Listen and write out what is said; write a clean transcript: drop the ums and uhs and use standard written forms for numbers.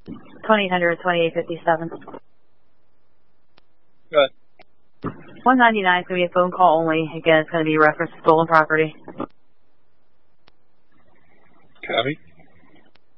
2000 2857. Go ahead. 199 is going to be a phone call only. Again, it's going to be reference to stolen property. Copy.